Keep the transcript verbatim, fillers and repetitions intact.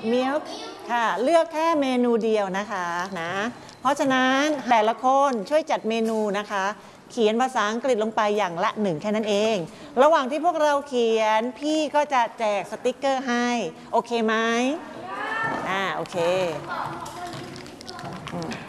milk ค่ะเลือกแค่เมนูเดียวนะคะนะเพราะฉะนั้นแต่ละคนช่วยจัดเมนูนะคะเขียนภาษาอังกฤษลงไปอย่างละหนึ่งแค่นั้นเองระหว่างที่พวกเราเขียนพี่ก็จะแจกสติกเกอร์ให้โอเคไหมอ่าโอเค